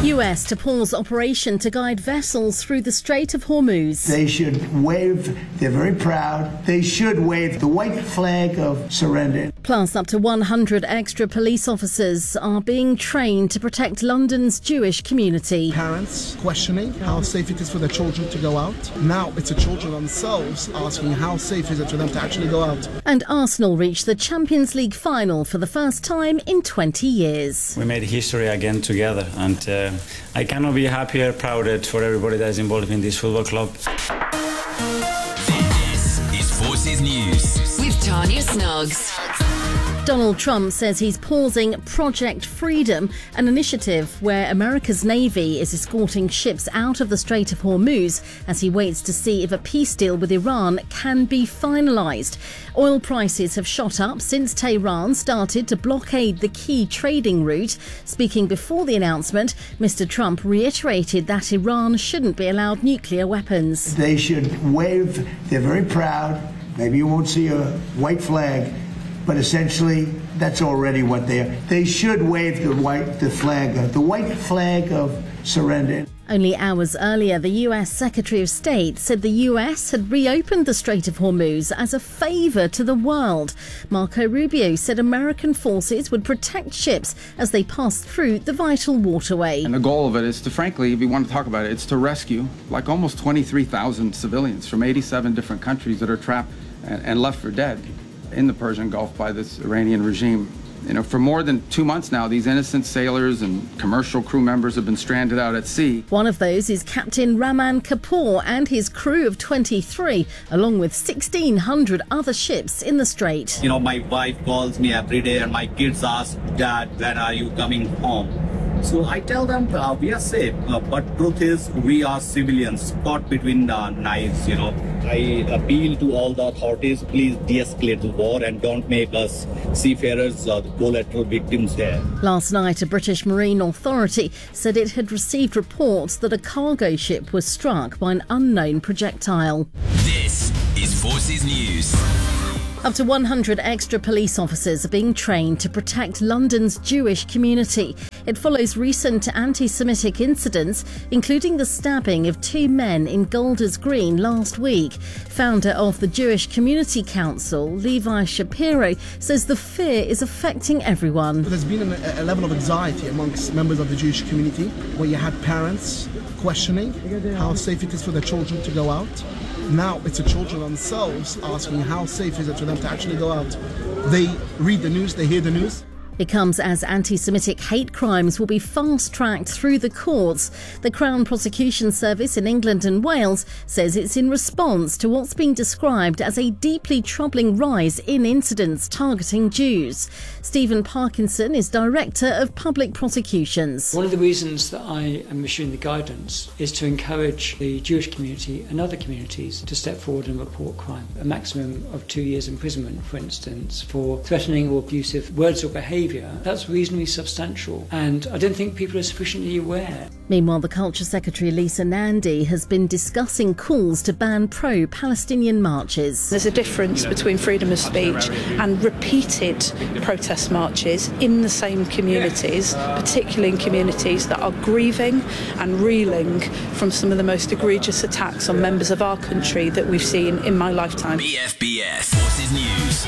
US to pause operation to guide vessels through the Strait of Hormuz. They should wave, they're very proud, they should wave the white flag of surrender. Plus, up to 100 extra police officers are being trained to protect London's Jewish community. Parents questioning how safe it is for their children to go out. Now it's the children themselves asking how safe is it for them to actually go out. And Arsenal reached the Champions League final for the first time in 20 years. We made history again together, and I cannot be happier, prouder for everybody that is involved in this football club. This is Forces News with Tanya Snoggs. Donald Trump says he's pausing Project Freedom, an initiative where America's Navy is escorting ships out of the Strait of Hormuz as he waits to see if a peace deal with Iran can be finalised. Oil prices have shot up since Tehran started to blockade the key trading route. Speaking before the announcement, Mr. Trump reiterated that Iran shouldn't be allowed nuclear weapons. They should wave, they're very proud. Maybe you won't see a white flag, but essentially that's already what they are. They should wave the white flag of surrender. Only hours earlier, the US Secretary of State said the US had reopened the Strait of Hormuz as a favour to the world. Marco Rubio said American forces would protect ships as they passed through the vital waterway. And the goal of it is to, frankly, if you want to talk about it, it's to rescue like almost 23,000 civilians from 87 different countries that are trapped and left for dead in the Persian Gulf by this Iranian regime. You know, for more than 2 months now, these innocent sailors and commercial crew members have been stranded out at sea. One of those is Captain Rahman Kapoor and his crew of 23, along with 1,600 other ships in the strait. You know, my wife calls me every day and my kids ask, Dad, when are you coming home? So I tell them we are safe, but truth is we are civilians caught between the knives, you know. I appeal to all the authorities, please de-escalate the war and don't make us seafarers the collateral victims there. Last night, a British Marine authority said it had received reports that a cargo ship was struck by an unknown projectile. This is Forces News. Up to 100 extra police officers are being trained to protect London's Jewish community. It follows recent anti-Semitic incidents, including the stabbing of 2 men in Golders Green last week. Founder of the Jewish Community Council, Levi Shapiro, says the fear is affecting everyone. There's been a level of anxiety amongst members of the Jewish community where you had parents questioning how safe it is for their children to go out. Now it's the children themselves asking how safe is it for them to actually go out. They read the news, they hear the news. It comes as anti-Semitic hate crimes will be fast-tracked through the courts. The Crown Prosecution Service in England and Wales says it's in response to what's been described as a deeply troubling rise in incidents targeting Jews. Stephen Parkinson is Director of Public Prosecutions. One of the reasons that I am issuing the guidance is to encourage the Jewish community and other communities to step forward and report crime. A maximum of 2 years imprisonment, for instance, for threatening or abusive words or behaviour. That's reasonably substantial, and I don't think people are sufficiently aware. Meanwhile, the Culture Secretary Lisa Nandy has been discussing calls to ban pro-Palestinian marches. There's a difference between freedom of speech and repeated protest marches in the same communities, particularly in communities that are grieving and reeling from some of the most egregious attacks on members of our country that we've seen in my lifetime. BFBS Forces News.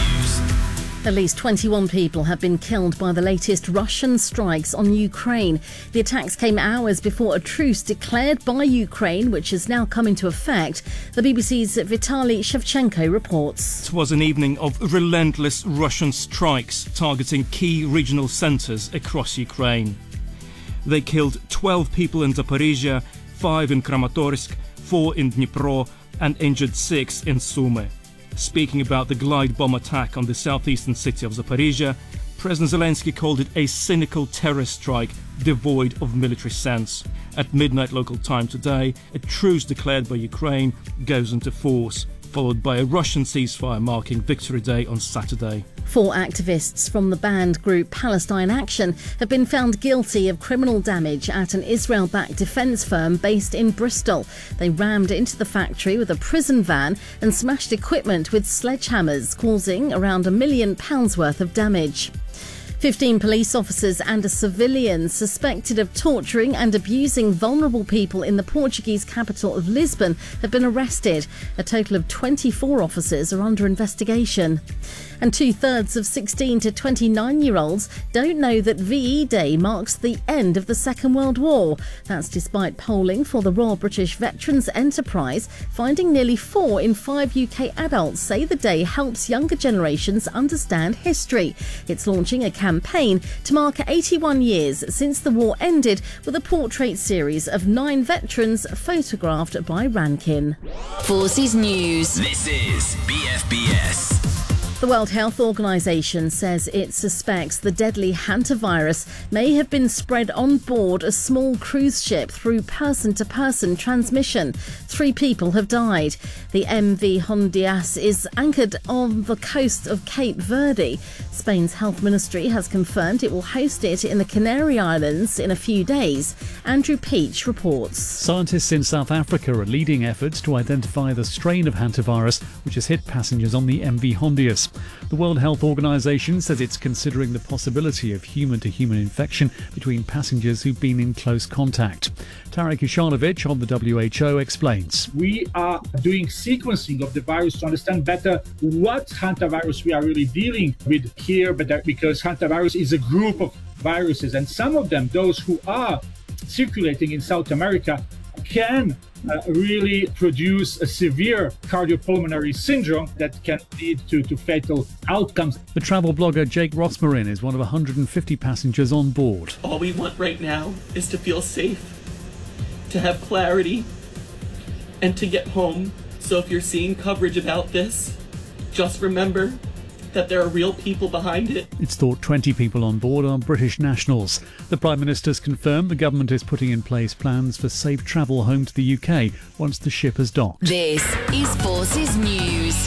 At least 21 people have been killed by the latest Russian strikes on Ukraine. The attacks came hours before a truce declared by Ukraine, which has now come into effect. The BBC's Vitaly Shevchenko reports. It was an evening of relentless Russian strikes targeting key regional centres across Ukraine. They killed 12 people in Zaporizhia, 5 in Kramatorsk, 4 in Dnipro, and injured 6 in Sumy. Speaking about the glide bomb attack on the southeastern city of Zaporizhia, President Zelensky called it a cynical terror strike devoid of military sense. At midnight local time today, a truce declared by Ukraine goes into force, followed by a Russian ceasefire marking Victory Day on Saturday. 4 activists from the banned group Palestine Action have been found guilty of criminal damage at an Israel-backed defence firm based in Bristol. They rammed into the factory with a prison van and smashed equipment with sledgehammers, causing around £1 million worth of damage. 15 police officers and a civilian suspected of torturing and abusing vulnerable people in the Portuguese capital of Lisbon have been arrested. A total of 24 officers are under investigation. And 2/3 of 16 to 29-year-olds don't know that VE Day marks the end of the Second World War. That's despite polling for the Royal British Veterans Enterprise, finding nearly 4 in 5 UK adults say the day helps younger generations understand history. It's launching a campaign to mark 81 years since the war ended, with a portrait series of 9 veterans photographed by Rankin. Forces News. This is BFBS. The World Health Organization says it suspects the deadly hantavirus may have been spread on board a small cruise ship through person-to-person transmission. 3 people have died. The MV Hondias is anchored on the coast of Cape Verde. Spain's health ministry has confirmed it will host it in the Canary Islands in a few days. Andrew Peach reports. Scientists in South Africa are leading efforts to identify the strain of hantavirus which has hit passengers on the MV Hondias. The World Health Organization says it's considering the possibility of human-to-human infection between passengers who've been in close contact. Tarek Ishanovic on the WHO explains. We are doing sequencing of the virus to understand better what hantavirus we are really dealing with here, because hantavirus is a group of viruses, and some of them, those who are circulating in South America, can really produce a severe cardiopulmonary syndrome that can lead to fatal outcomes. The travel blogger Jake Rosmarin is one of 150 passengers on board. All we want right now is to feel safe, to have clarity, and to get home. So if you're seeing coverage about this, just remember that there are real people behind it. It's thought 20 people on board are British nationals. The Prime Minister's confirmed the government is putting in place plans for safe travel home to the UK once the ship has docked. This is Forces News.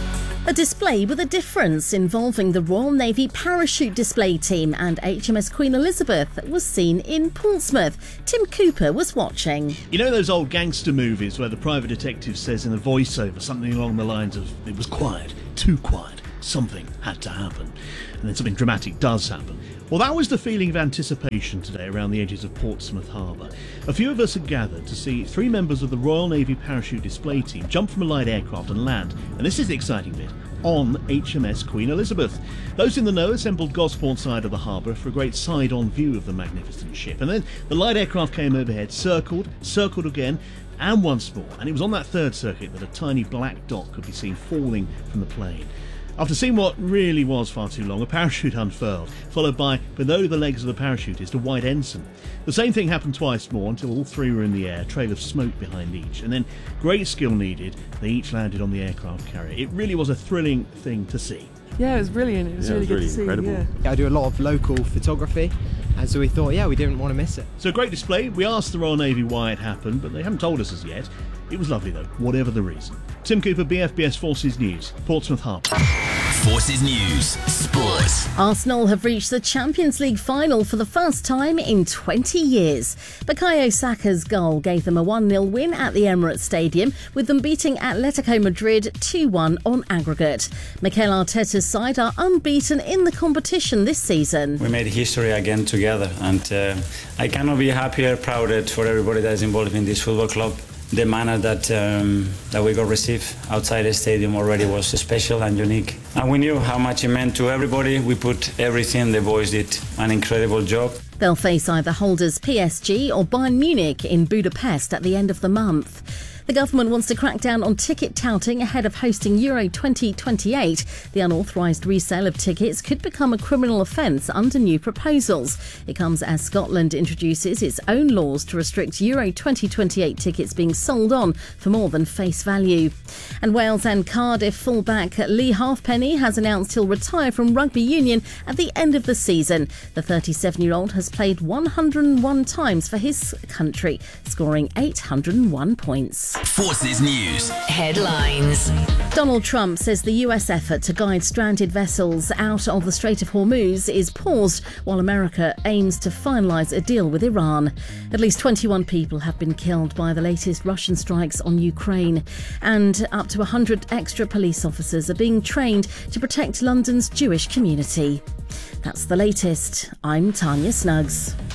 A display with a difference involving the Royal Navy parachute display team and HMS Queen Elizabeth was seen in Portsmouth. Tim Cooper was watching. You know those old gangster movies where the private detective says in a voiceover something along the lines of, "It was quiet, too quiet. Something had to happen," and then something dramatic does happen. Well, that was the feeling of anticipation today around the edges of Portsmouth Harbour. A few of us had gathered to see 3 members of the Royal Navy parachute display team jump from a light aircraft and land, and this is the exciting bit, on HMS Queen Elizabeth. Those in the know assembled Gosport side of the harbour for a great side-on view of the magnificent ship, and then the light aircraft came overhead, circled again, and once more, and it was on that third circuit that a tiny black dot could be seen falling from the plane. After seeing what really was far too long, a parachute unfurled, followed by, below the legs of the parachutist, a white ensign. The same thing happened twice more until all 3 were in the air, a trail of smoke behind each, and then, great skill needed, they each landed on the aircraft carrier. It really was a thrilling thing to see. Yeah, it was brilliant. It was really good to see. Incredible. Yeah, I do a lot of local photography, and so we thought, we didn't want to miss it. So great display. We asked the Royal Navy why it happened, but they haven't told us as yet. It was lovely though, whatever the reason. Tim Cooper, BFBS Forces News, Portsmouth Harbour. Forces News, Sports. Arsenal have reached the Champions League final for the first time in 20 years. Bukayo Saka's goal gave them a 1-0 win at the Emirates Stadium, with them beating Atletico Madrid 2-1 on aggregate. Mikel Arteta's side are unbeaten in the competition this season. We made history again together, and I cannot be happier, prouder for everybody that is involved in this football club. The manner that we got received outside the stadium already was special and unique. And we knew how much it meant to everybody. We put everything. The boys did an incredible job. They'll face either holders PSG or Bayern Munich in Budapest at the end of the month. The government wants to crack down on ticket touting ahead of hosting Euro 2028. The unauthorised resale of tickets could become a criminal offence under new proposals. It comes as Scotland introduces its own laws to restrict Euro 2028 tickets being sold on for more than face value. And Wales and Cardiff fullback Lee Halfpenny has announced he'll retire from rugby union at the end of the season. The 37-year-old has played 101 times for his country, scoring 801 points. Forces News. Headlines. Donald Trump says the US effort to guide stranded vessels out of the Strait of Hormuz is paused while America aims to finalise a deal with Iran. At least 21 people have been killed by the latest Russian strikes on Ukraine, and up to 100 extra police officers are being trained to protect London's Jewish community. That's the latest. I'm Tanya Snuggs.